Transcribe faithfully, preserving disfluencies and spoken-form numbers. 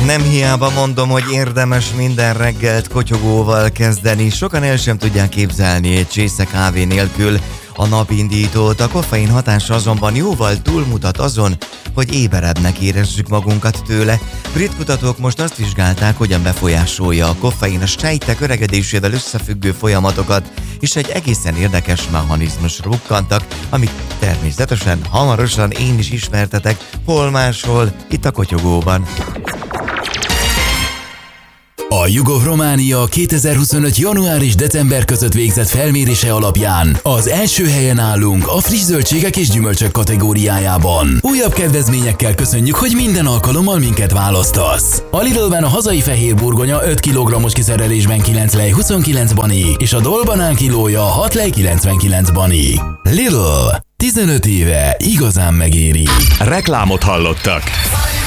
Nem hiába mondom, hogy érdemes minden reggelt kotyogóval kezdeni. Sokan el sem tudják képzelni egy csésze kávé nélkül a napindítót. A koffein hatása azonban jóval túlmutat azon, hogy éberebbnek érezzük magunkat tőle. Brit kutatók most azt vizsgálták, hogyan befolyásolja a koffein a sejtek öregedésével összefüggő folyamatokat, és egy egészen érdekes mechanizmusra bukkantak, amit természetesen hamarosan én is ismertetek, hol máshol, itt a kotyogóban. A YouGov Románia kétezer-huszonöt. január és december között végzett felmérése alapján az első helyen állunk a friss zöldségek és gyümölcsök kategóriájában. Újabb kedvezményekkel köszönjük, hogy minden alkalommal minket választasz. A Lidlben a hazai fehér burgonya öt kilogrammos kiszerelésben kilenc lej huszonkilenc bani, és a dolbanán kilója hat lej kilencvenkilenc bani. Lidl, tizenöt éve igazán megéri. Reklámot hallottak.